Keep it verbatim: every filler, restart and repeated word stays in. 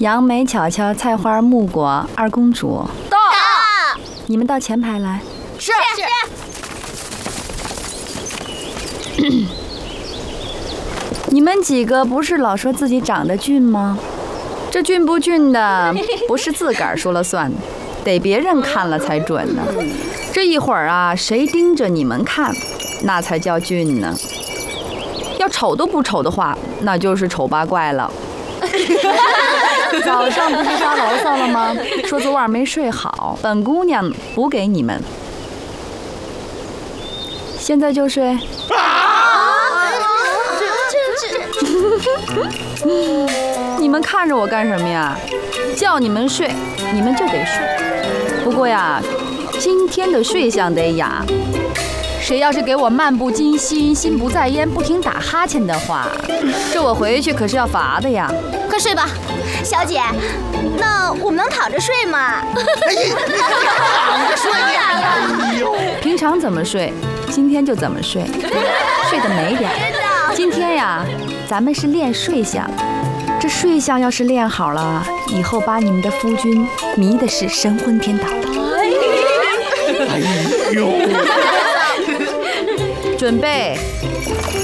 杨梅、巧巧、菜花、木果、二公主。 到。 你们到前排来。 是是。你们几个不是老说自己长得俊吗？这俊不俊的，不是自个儿说了算，得别人看了才准呢。这一会儿啊，谁盯着你们看，那才叫俊呢。要丑都不丑的话，那就是丑八怪了。早上不是发牢骚了吗？说昨晚没睡好，本姑娘补给你们。现在就睡。你们看着我干什么呀？叫你们睡，你们就得睡。不过呀，今天的睡相得雅。谁要是给我漫不经心、心不在焉、不停打哈欠的话，这我回去可是要罚的呀。 快睡吧，小姐。那我们能躺着睡吗？ 哎呀，躺着睡呀！哎呦， 平常怎么睡，今天就怎么睡，睡得美点。今天呀，咱们是练睡相。这睡相要是练好了，以后把你们的夫君迷的是神魂颠倒的。 哎呦， 准备。